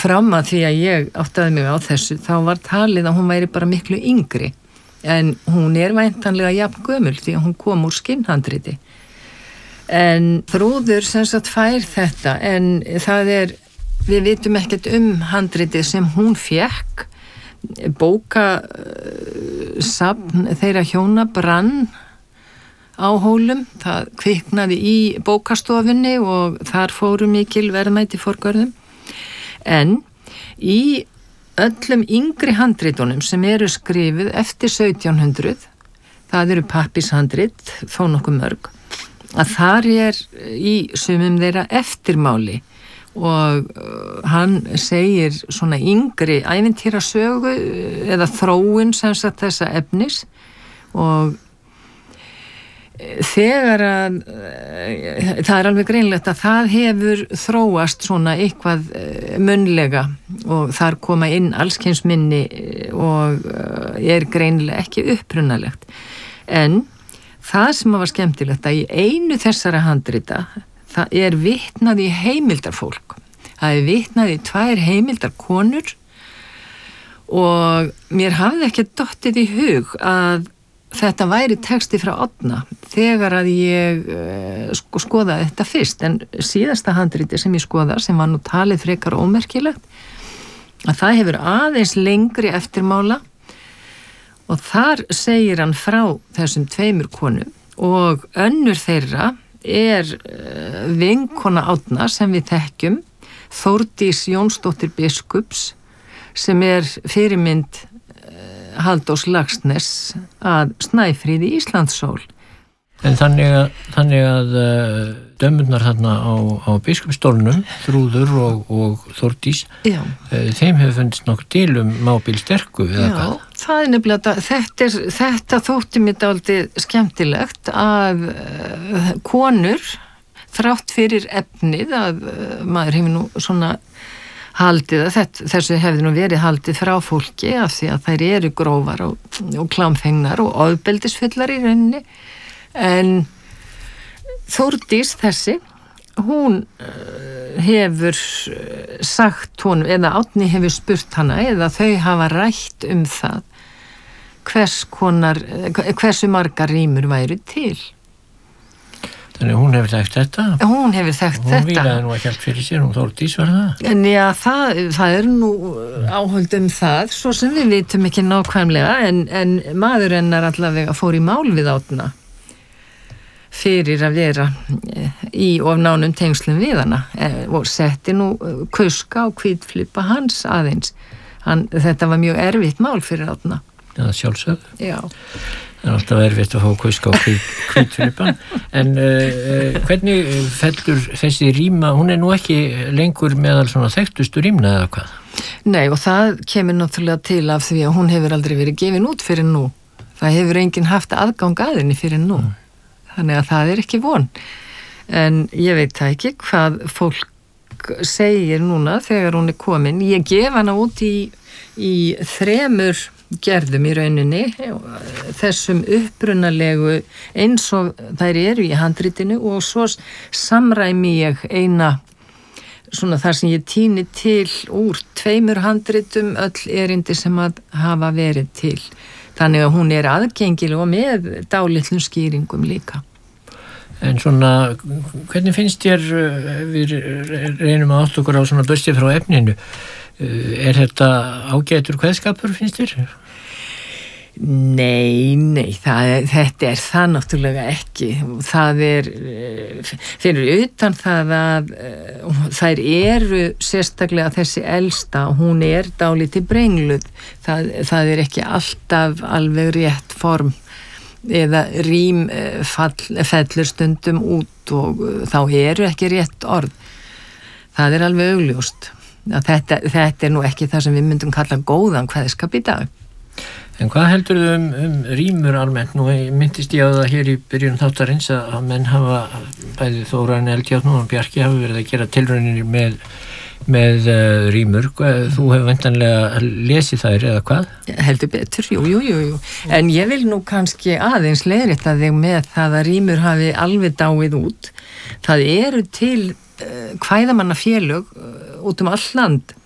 fram að því að ég áttaði mig á þessu, þá var talið að hún væri bara miklu yngri, en hún væntanlega jafn gömul því að hún kom úr skinnhandriti. En Þrúður sem sagt fær þetta, en það við vitum ekkert handritið sem hún fékk. Bókasafn þeirra hjóna brann á Hólum, það kviknaði í bókastofunni og þar fóru mikil verðmæti forgörðum. En í öllum yngri handritunum sem eru skrifuð eftir 1700, það eru pappishandrit, þó nokkuð mörg, að þar í sumum þeirra eftirmáli og hann segir svona yngri ævintýrasögu eða þróun sem sagt þessa efnis og þegar að það alveg greinlegt að það hefur þróast svona eitthvað munnlega og þar koma inn allskyns minni og greinlega ekki upprunalegt. En það sem var skemmtilegt að í einu þessara handrita það vitnað í heimildarfólk. Það vitnað í 2 heimildarkonur og mér hafði ekki dottið í hug að þetta væri texti frá Árna þegar að ég skoðaði þetta fyrst, en síðasta handriti sem ég skoða, sem var nú talið frekar ómerkilegt, að það hefur aðeins lengri eftirmála og þar segir hann frá þessum 2 konum og önnur þeirra vinkona Árna sem við þekkjum, Þórdís Jónsdóttir biskups, sem fyrirmynd Halldórs Laxness að Snæfríði Íslandssól. En þannig að dömurnar þarna á biskupsstólnum, Þrúður og Þórdís, þeim hefur fundist nokkuð til mábil sterku eða hvað? Já, það nefnilega, þetta þótti mér dálítið skemmtilegt að konur, þrátt fyrir efnið, að maður hefur nú svona haldið að þessu hefði nú verið haldið frá fólki af því að þær eru grófar og klámfengnar og ofbeldisfullar í rauninni. En Þórdís þessi, hún hefur sagt honum, eða Árni hefur spurt hana, eða þau hafa rætt það hversu margar rímur væru til. Þannig að hún hefur þekkt þetta? Hún hefur þekkt þetta. Hún vílaði nú ekki allt fyrir sér, hún Þórdís var það? En já, það nú áhöld það, svo sem við vitum ekki nákvæmlega, en maður hennar allavega fór í mál við Árna fyrir að vera í of nánum tengslum við hana og setti nú kuska og hvítflippa hans aðeins. Þetta var mjög erfitt mál fyrir Árna. Já, sjálfsögðu. Já. Það alltaf erfitt að fá kuska og hvítflippan. En hvernig fellur þessi ríma, hún nú ekki lengur meðal svona þekktustu rímna eða hvað? Nei, og það kemur náttúrulega til af því að hún hefur aldrei verið gefin út fyrir nú. Það hefur enginn haft aðgang að henni fyrir nú. Þannig að það ekki von. En ég veit það ekki hvað fólk segir núna þegar hún komin. Ég gef hana út í 3 gerðum í rauninni, þessum upprunalegu eins og þær eru í handritinu og svo samræmi ég eina svona þar sem ég tíni til úr 2 handritum öll erindi sem að hafa verið til. Þannig að hún aðgengileg og með dálitlum skýringum líka. En svona, hvernig finnst þér, við reynum að átta okkur á svona bursti frá efninu, þetta ágætur kveðskapur finnst þér? Nei, þetta það náttúrulega ekki. Það fyrir utan það að þær eru sérstaklega þessi elsta, hún dálítið brengluð. Það ekki alltaf alveg rétt form eða rím fellur stundum út og þá ekki rétt orð. Það alveg augljóst. Þetta nú ekki það sem við myndum kalla góðan kveðskap í dag. En hvað heldur þau rímur almennt? Nú myndist ég á það hér í byrjun þáttarins að menn hafa, bæði Þórarinn Eldjárn og Bjarki hafa verið að gera tilraunir með rímur. Þú hefur væntanlega lesið þær eða hvað? Heldur betur, jú. En ég vil nú kannski aðeins leiðrétta þig með það að rímur hafi alveg dáið út. Það eru til kvæðamannafélög út all land